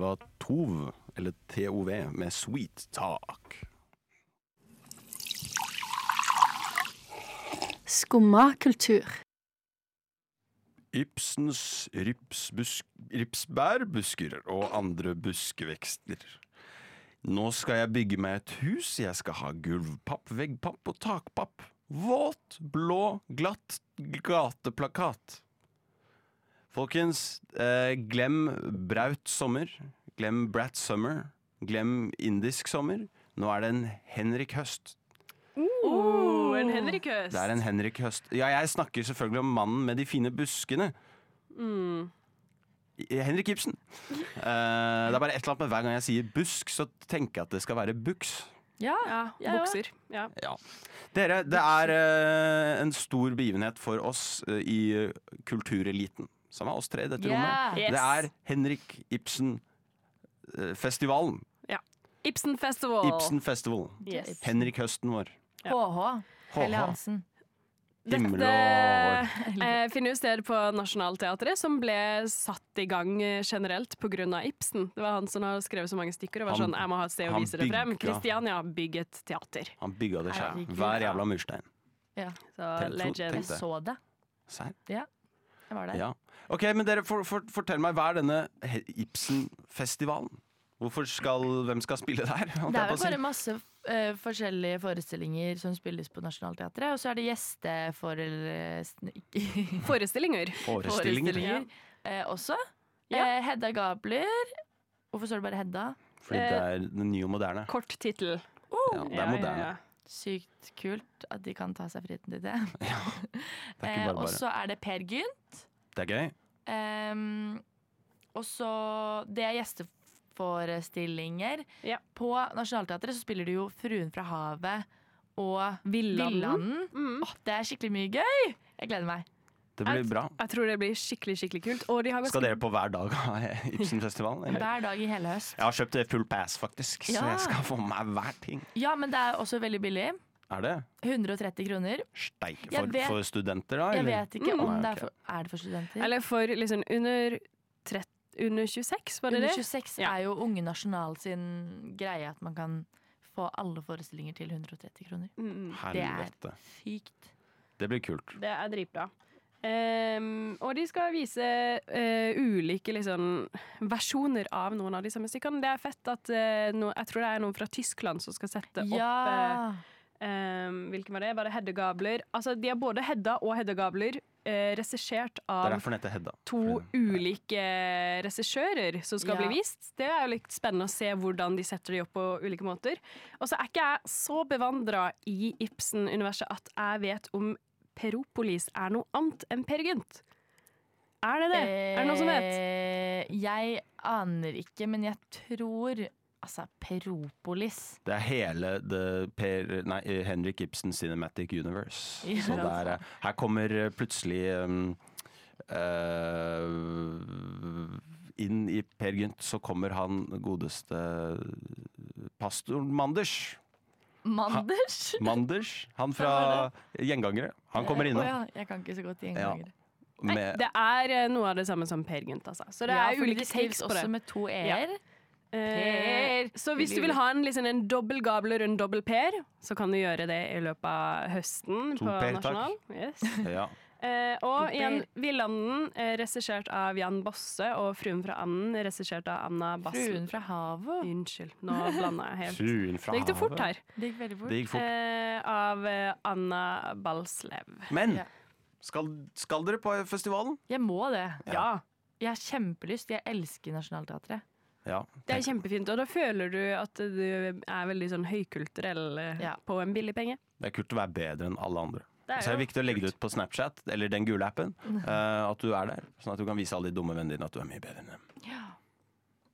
var Tove, eller TOV, med Sweet Talk. Skumma kultur. Ibsens ripsbærbusker og andre buskevekster. Nå skal jeg bygge meg et hus, jeg skal ha gulvpapp, veggpapp og takpapp. Våt, blå, glatt gateplakat. Folkens, glem braut sommer, glem brat summer, glem indisk sommer. Nå er det en Henrik Høst. En Henrik Høst. Det er en Henrik Høst. Ja, jeg snakker selvfølgelig om mannen med de fine buskene. Henrik Ibsen. Det er bare et eller annet med hver gang jeg sier busk, så tenker jeg at det skal være buks. Ja, bukser. Ja. Ja. Dere, det er en stor begivenhet for oss i kultureliten, som er oss tre i dette rommet. Yes. Det er Henrik Ibsen-festivalen. Ibsen Festival. Ibsen Festival. Yes. Henrik Høsten vår. HH. Helle Hansen. Himmel og hår. Dette finner jo sted på Nationaltheatret, som ble satt i gang generelt på grunn av Ibsen. Det var han som har skrevet så mange stykker og var sånn, jeg må ha et sted å vise det frem. Kristiania, bygg et teater. Han bygga det selv. Herregud. Hver jævla murstein. Ja. Så Tenk legend. Jeg så det. Serr? Ja, jeg var der. Ja. Ok, men dere, fortell meg, hva er denne Ibsen-festivalen? Hvem skal spille der? Det er vel bare masse forskjellige forestillinger som spilles på Nationaltheatret, og så er det Forestillinger. Forestillinger? Også. Ja. Hedda Gabler. Hvorfor står det bare Hedda? Fordi det er den nye og moderne. Kort tittel. Ja, det er moderne. Sykt kult at de kan ta seg friheten til det. Det er ikke Og bare så er det Per Gynt. Det er gøy. Og så det er gjesteforestillinger. Ja. På Nationaltheatret så spiller du jo Fruen fra havet og Villanden. Villanden. Det er skikkelig mye gøy! Jeg gleder meg. Det blir bra. Jeg tror det blir skikkelig kult. Og de har Skal dere på hver dag av Ibsen-festivalen? eller? Hver dag i hele høst. Jeg har kjøpt full pass, faktisk, så Ja. jeg skal få med meg hver ting. Ja, men det er også veldig billig. Er det? 130 kroner. Steik. Jeg vet- For studenter, da? Jeg eller? vet ikke om Nei, det ok. er det for studenter. Eller for liksom under 26, var det Under det? 26 Ja. er jo Unge Nasjonal sin greie at man kan få alle forestillinger til 130 kroner. Det er Helvete. sykt. Det blir kult. Det er dritbra. Og de skal vise ulike liksom, versjoner av noen av de samme stykkene. Det er fett at jeg tror det er noen fra Tyskland som skal sette opp Ja! hvilken var det? Var det Hedda Gabler? Altså, de er både Hedda og Hedda Gabler regissert Det er av derfor den heter Hedda. to ulike regissører som skal Ja. bli vist. Det er jo litt spennende å se hvordan de setter de opp på ulike måter. Og så er ikke jeg så bevandra i Ibsen-universet at jeg vet om Peropolis er noe annet enn Per Gynt. Er det det? Er det noen som vet? Jeg aner ikke, men jeg tror altså Peropolis. Det er hele Henrik Ibsen Cinematic Universe. Ja. Så det er, her kommer plutselig inn i Per Gynt så kommer han godeste pastor Manders. Manders, han fra Gjengangere. Han kommer innom. Ja, jeg kan ikke så godt gjengangere. Nei, det er noe av det samme som Per Gynt, altså. Så det er fordi ulike det skrives takes på det. også med 2 e-er. Så hvis du vil ha en dobbel Gabler og en dobbel Per, så kan du gjøre det i løpet av høsten 2 på Per, Nasjonal. Yes. Ja. Og Per. igjen Villanden, regissert av Jan Bosse, og Fruen fra Anden, regissert av Anna Bassen. Fruen fra havet. Unnskyld, nå blanda jeg helt. Fruen fra Det gikk det fort havet. her. Det gikk veldig fort. Det gikk fort. Av Anna Balslev. Men Ja. skal dere på festivalen? Jeg må det. Ja. Jeg har kjempelyst. Jeg elsker Nationaltheatret. Ja. Det er kjempefint, og da føler du at du er veldig sånn høykulturell Ja. på en billig penge. Det er kult å være bedre enn alle andre. Det er Så det er jo viktig å legge det ut på Snapchat eller den gule appen, at du er der, sånn at du kan vise alle de dumme vennene dine at du er mye bedre enn dem. Ja.